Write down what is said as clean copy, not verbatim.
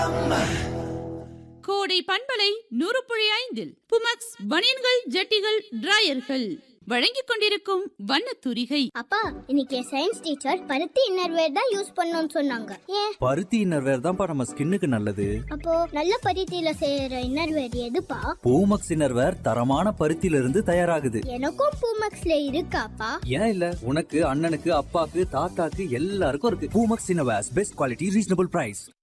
கோடை பண்பலை 100.5 புமக்ஸ் பனியன்கள் ஜட்டிகள் டிராயர்கள் வழங்கிக் கொண்டிருக்கும் வண்ணத்துரிகை. அப்பா, இன்னைக்கு சயின்ஸ் டீச்சர் பருத்தி இன்னர்வேர் தான் யூஸ் பண்ணணும்னு சொன்னாங்க. ஏன்? பருத்தி இன்னர்வேர் தான்ப்பா நம்ம ஸ்கின்னுக்கு நல்லது. அப்போ நல்ல பருத்தியில செய்யற இன்னர்வேர் எதுப்பா? பூமக்ஸ் இன்னர்வேர் தரமான பருத்தியில இருந்து தயாராகுது. எனக்கும் பூமக்ஸ்ல இருக்காப்பா? ஏன் இல்ல, உனக்கு, அண்ணனுக்கு, அப்பாக்கு, தாத்தாக்கு எல்லாருக்கும் இருக்கு. Poomex innerwear, best quality, reasonable price.